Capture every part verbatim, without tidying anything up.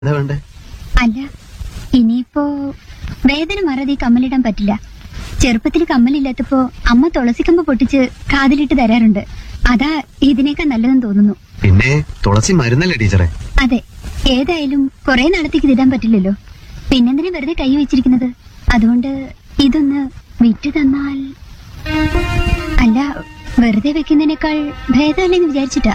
എന്താ വേണ്ടേ? അല്ല, ഇനിയിപ്പോ വേദന മാറാതെ ഈ കമ്മലിടാൻ പറ്റില്ല. ചെറുപ്പത്തിൽ കമ്മലില്ലാത്തപ്പോ അമ്മ തുളസിക്കമ്പ് പൊട്ടിച്ച് കാതിലിട്ട് തരാറുണ്ട്. അതാ ഇതിനേക്കാൾ നല്ലതെന്ന് തോന്നുന്നു. പിന്നെ തുളസി മരുന്നല്ലേ ടീച്ചറെ? അതെ, ഏതായാലും കുറെ നാളത്തേക്ക് ഇതിടാൻ പറ്റില്ലല്ലോ. പിന്നെന്തിനാ വെറുതെ കൈ വെച്ചിരിക്കുന്നത്? അതുകൊണ്ട് ഇതൊന്ന് വിറ്റു തന്നാൽ. അല്ല, വെറുതെ വെക്കുന്നതിനേക്കാൾ ഭേദമല്ലെന്ന് വിചാരിച്ചിട്ടാ.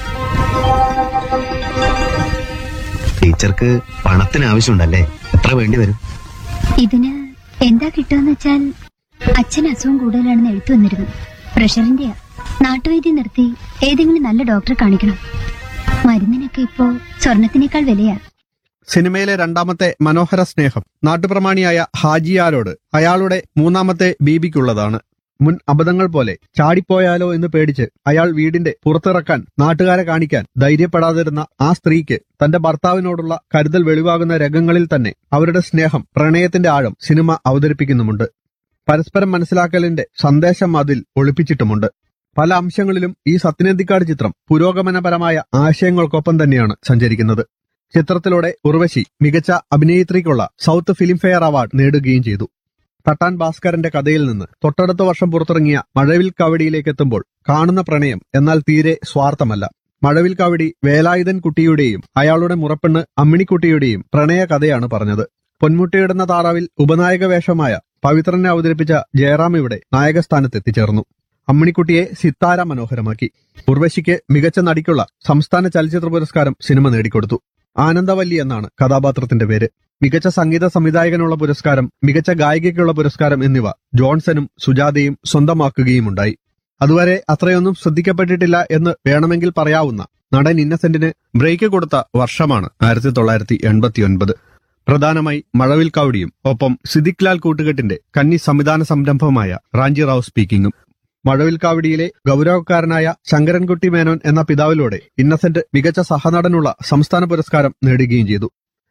ടീച്ചർക്ക് പണത്തിന് ആവശ്യമുണ്ടല്ലേ? എത്ര വേണ്ടി വരും? ഇതിന് എന്താ കിട്ടുകയെന്ന് വെച്ചാൽ, അച്ഛൻ അസുഖം കൂടുതലാണെന്ന് എഴുത്തു വന്നിരുന്നു. പ്രഷറിന്റെയാ. നാട്ടുവൈദ്യം നിർത്തി ഏതെങ്കിലും നല്ല ഡോക്ടറെ കാണിക്കണം. മരുന്നിനൊക്കെ ഇപ്പോ സ്വർണത്തിനേക്കാൾ വിലയാ. സിനിമയിലെ രണ്ടാമത്തെ മനോഹര സ്നേഹം നാട്ടുപ്രമാണിയായ ഹാജിയാരോട് അയാളുടെ മൂന്നാമത്തെ ബീബിക്കുള്ളതാണ്. മുൻ അബദ്ധങ്ങൾ പോലെ ചാടിപ്പോയാലോ എന്ന് പേടിച്ച് അയാൾ വീടിന്റെ പുറത്തിറക്കാൻ നാട്ടുകാരെ കാണിക്കാൻ ധൈര്യപ്പെടാതിരുന്ന ആ സ്ത്രീക്ക് തന്റെ ഭർത്താവിനോടുള്ള കരുതൽ വെളിവാകുന്ന രംഗങ്ങളിൽ തന്നെ അവരുടെ സ്നേഹം, പ്രണയത്തിന്റെ ആഴം സിനിമ അവതരിപ്പിക്കുന്നുമുണ്ട്. പരസ്പരം മനസ്സിലാക്കലിന്റെ സന്ദേശം അതിൽ ഒളിപ്പിച്ചിട്ടുമുണ്ട്. പല അംശങ്ങളിലും ഈ സത്യനന്ദിക്കാട് ചിത്രം പുരോഗമനപരമായ ആശയങ്ങൾക്കൊപ്പം തന്നെയാണ് സഞ്ചരിക്കുന്നത്. ചിത്രത്തിലൂടെ ഉർവശി മികച്ച അഭിനേത്രിക്കുള്ള സൗത്ത് ഫിലിംഫെയർ അവാർഡ് നേടുകയും ചെയ്തു. തട്ടാൻ ഭാസ്കരന്റെ കഥയിൽ നിന്ന് തൊട്ടടുത്ത വർഷം പുറത്തിറങ്ങിയ മഴവിൽ കാവടിയിലേക്ക് എത്തുമ്പോൾ കാണുന്ന പ്രണയം എന്നാൽ തീരെ സ്വാർത്ഥമല്ല. മഴവിൽ കാവടി വേലായുധൻ കുട്ടിയുടെയും അയാളുടെ മുറപ്പെണ്ണ് അമ്മിണിക്കുട്ടിയുടെയും പ്രണയ കഥയാണ് പറഞ്ഞത്. പൊന്മുട്ടിയിടുന്ന താറാവിൽ ഉപനായക വേഷമായ പവിത്രനെ അവതരിപ്പിച്ച ജയറാം ഇവിടെ നായകസ്ഥാനത്ത് എത്തിച്ചേർന്നു. അമ്മിണിക്കുട്ടിയെ സിത്താര മനോഹരമാക്കി. ഉർവശിക്ക് മികച്ച നടിക്കുള്ള സംസ്ഥാന ചലച്ചിത്ര പുരസ്കാരം സിനിമ നേടിക്കൊടുത്തു. ആനന്ദവല്ലി എന്നാണ് കഥാപാത്രത്തിന്റെ പേര്. മികച്ച സംഗീത സംവിധായകനുള്ള പുരസ്കാരം, മികച്ച ഗായികയ്ക്കുള്ള പുരസ്കാരം എന്നിവ ജോൺസണും സുജാതയും സ്വന്തമാക്കുകയുമുണ്ടായി. അതുവരെ അത്രയൊന്നും ശ്രദ്ധിക്കപ്പെട്ടിട്ടില്ല എന്ന് വേണമെങ്കിൽ പറയാവുന്ന നടൻ ഇന്നസെന്റിന് ബ്രേക്ക് കൊടുത്ത വർഷമാണ് ആയിരത്തി തൊള്ളായിരത്തി എൺപത്തി ഒൻപത്. പ്രധാനമായി മഴവിൽ കാവടിയും ഒപ്പം സിദ്ദിഖ് ലാൽ കൂട്ടുകെട്ടിന്റെ കന്നി സംവിധാന സംരംഭമായ റാഞ്ചി റാവു സ്പീക്കിംഗും. മഴവിൽ കാവടിയിലെ ഗൗരവക്കാരനായ ശങ്കരൻകുട്ടി മേനോൻ എന്ന പിതാവിലൂടെ ഇന്നസെന്റ് മികച്ച സഹനടനുള്ള സംസ്ഥാന പുരസ്കാരം നേടുകയും ചെയ്തു.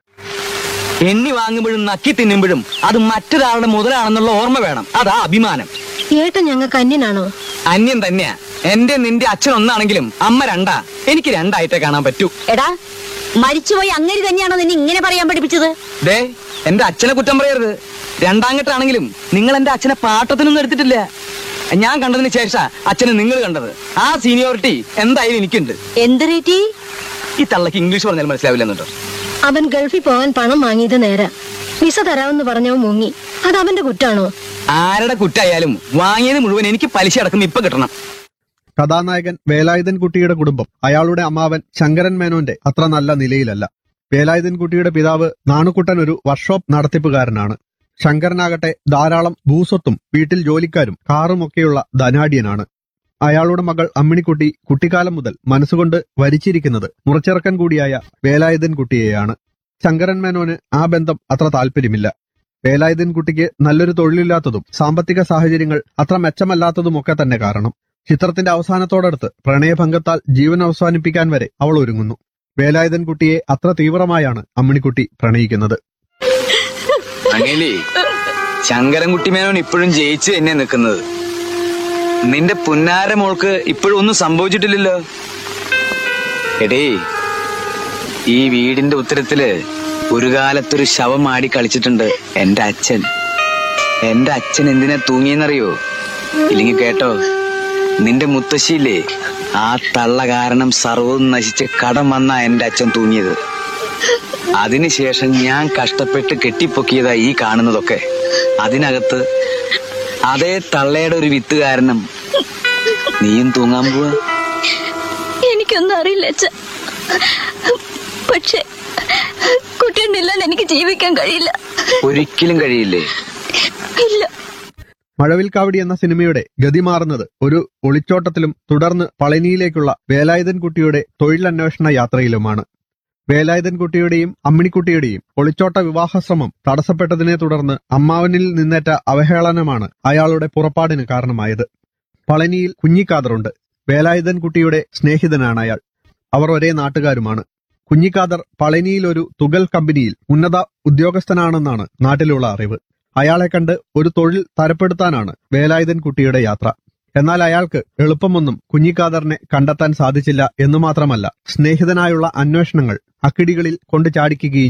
എണ്ണി വാങ്ങുമ്പോഴും നക്കി തിന്നുമ്പോഴും അത് മറ്റൊരാളുടെ മുതലാണെന്നുള്ള ഓർമ്മ വേണം. അതാ അഭിമാനം. ഏട്ടൻ ഞങ്ങൾക്ക് അന്യനാണോ? അന്യം തന്നെയാ. എന്റെ നിന്റെ അച്ഛൻ ഒന്നാണെങ്കിലും അമ്മ രണ്ടാ. എനിക്ക് രണ്ടായിട്ടേ കാണാൻ പറ്റൂ. എടാ, മരിച്ചുപോയി അങ്ങനെ തന്നെയാണോ നിന്നെ ഇങ്ങനെ പറയാൻ പഠിപ്പിച്ചത്? ദേ, എന്റെ അച്ഛനെ കുറ്റം പറയരുത്. രണ്ടാങ്കട്ടാണെങ്കിലും നിങ്ങൾ എന്റെ അച്ഛനെ പാട്ടത്തിനൊന്നും എടുത്തിട്ടില്ല. ഞാൻ കണ്ടതിന് ശേഷം അച്ഛനെ നിങ്ങൾ കണ്ടത്. ആ സീനിയോറിറ്റി എന്തായാലും എനിക്കുണ്ട്. എന്ത് റേറ്റി? ഈ തള്ളക്ക് ഇംഗ്ലീഷ് പറഞ്ഞാൽ മനസ്സിലാവില്ലെന്നുണ്ടോ? അവൻ ഗൾഫിൽ പോകാൻ പണം വാങ്ങിയത് നേരെ. വിസ തരാമെന്ന് പറഞ്ഞവൻ മുങ്ങി. അത് അവന്റെ കുറ്റാണോ? ആരുടെ കുറ്റായാലും വാങ്ങിയത് മുഴുവൻ എനിക്ക് പലിശ അടക്കം ഇപ്പൊ കിട്ടണം. കഥാനായകൻ വേലായുധൻ കുട്ടിയുടെ കുടുംബം അയാളുടെ അമ്മാവൻ ശങ്കരൻ മേനോന്റെ അത്ര നല്ല നിലയിലല്ല. വേലായുധൻ കുട്ടിയുടെ പിതാവ് നാണുക്കുട്ടൻ ഒരു വർക്ക്ഷോപ്പ് നടത്തിപ്പുകാരനാണ്. ശങ്കരനാകട്ടെ ധാരാളം ഭൂസ്വത്തും വീട്ടിൽ ജോലിക്കാരും കാറുമൊക്കെയുള്ള ധനാഢ്യനാണ്. അയാളുടെ മകൾ അമ്മിണിക്കുട്ടി കുട്ടിക്കാലം മുതൽ മനസ്സുകൊണ്ട് വരിച്ചിരിക്കുന്നത് മുറച്ചിറക്കൻ കൂടിയായ വേലായുധൻ കുട്ടിയെയാണ്. ശങ്കരൻ മേനോന് ആ ബന്ധം അത്ര താല്പര്യമില്ല. വേലായുധൻ കുട്ടിക്ക് നല്ലൊരു തൊഴിലില്ലാത്തതും സാമ്പത്തിക സാഹചര്യങ്ങൾ അത്ര മെച്ചമല്ലാത്തതുമൊക്കെ തന്നെ കാരണം. ചിത്രത്തിന്റെ അവസാനത്തോടടുത്ത് പ്രണയഭംഗത്താൽ ജീവൻ അവസാനിപ്പിക്കാൻ വരെ അവൾ ഒരുങ്ങുന്നു. വേലായുധൻ കുട്ടിയെ അത്ര തീവ്രമായാണ് അമ്മിണിക്കുട്ടി പ്രണയിക്കുന്നത്. അങ്ങേലി, ശങ്കരൻകുട്ടി മേനോൻ ഇപ്പോഴും ജയിച്ച് തന്നെ നിൽക്കുന്നത്. നിന്റെ പുന്നാര മോൾക്ക് ഇപ്പോഴും ഒന്നും സംഭവിച്ചിട്ടില്ലല്ലോ. എടേ, ഈ വീടിന്റെ ഉത്തരത്തില് ഒരു കാലത്തൊരു ശവം ആടി കളിച്ചിട്ടുണ്ട് എന്റെ അച്ഛൻ. എന്റെ അച്ഛൻ എന്തിനാ തൂങ്ങിയെന്നറിയോ? ഇല്ലെങ്കിൽ കേട്ടോ, നിന്റെ മുത്തശ്ശിയില്ലേ, ആ തള്ള കാരണം സർവ്വവും നശിച്ച് കടം വന്നാ എന്റെ അച്ഛൻ തൂങ്ങിയത്. അതിനുശേഷം ഞാൻ കഷ്ടപ്പെട്ട് കെട്ടിപ്പൊക്കിയതാ ഈ കാണുന്നതൊക്കെ. അതിനകത്ത് അതേ തള്ളയുടെ ഒരു വിത്ത് കാരണം നീയും തൂങ്ങാൻ പോവാ. എനിക്കൊന്നും അറിയില്ല അച്ഛ. പക്ഷെ കുട്ടിയുണ്ടില്ലാതെ എനിക്ക് ജീവിക്കാൻ കഴിയില്ല. ഒരിക്കലും കഴിയില്ലേ? ഇല്ല. മഴവിൽ കാവടി എന്ന സിനിമയുടെ ഗതി മാറുന്നത് ഒരു ഒളിച്ചോട്ടത്തിലും തുടർന്ന് പളനിയിലേക്കുള്ള വേലായുധൻ കുട്ടിയുടെ തൊഴിലന്വേഷണ യാത്രയിലുമാണ്. വേലായുധൻ കുട്ടിയുടെയും അമ്മിണിക്കുട്ടിയുടെയും ഒളിച്ചോട്ട വിവാഹശ്രമം തടസ്സപ്പെട്ടതിനെ തുടർന്ന് അമ്മാവനിൽ നിന്നേറ്റ അവഹേളനമാണ് അയാളുടെ പുറപ്പാടിന് കാരണമായത്. പളനിയിൽ കുഞ്ഞിക്കാദറുണ്ട്. വേലായുധൻ കുട്ടിയുടെ സ്നേഹിതനാണ് അയാൾ. അവർ ഒരേ നാട്ടുകാരുമാണ്. കുഞ്ഞിക്കാദർ പളനിയിൽ ഒരു തുകൽ കമ്പനിയിൽ ഉന്നത ഉദ്യോഗസ്ഥനാണെന്നാണ് നാട്ടിലുള്ള അറിവ്. അയാളെ കണ്ട് ഒരു തൊഴിൽ തരപ്പെടുത്താനാണ് വേലായുധൻ കുട്ടിയുടെ യാത്ര. എന്നാൽ അയാൾക്ക് എളുപ്പമൊന്നും കുഞ്ഞിക്കാദറിനെ കണ്ടെത്താൻ സാധിച്ചില്ല എന്നു മാത്രമല്ല സ്നേഹിതനായുള്ള അന്വേഷണങ്ങൾ അക്കിടികളിൽ കൊണ്ടു ചാടിക്കുകയും